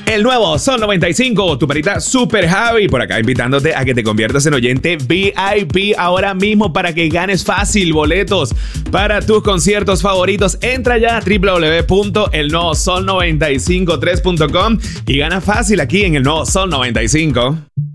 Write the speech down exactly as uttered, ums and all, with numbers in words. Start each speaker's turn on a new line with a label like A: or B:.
A: El nuevo Sol noventa y cinco, tu perita Super Javi, por acá invitándote a que te conviertas en oyente V I P ahora mismo para que ganes fácil boletos para tus conciertos favoritos. Entra ya a w w w punto el nuevo sol noventa y cinco tres punto com y gana fácil aquí en el nuevo Sol noventa y cinco.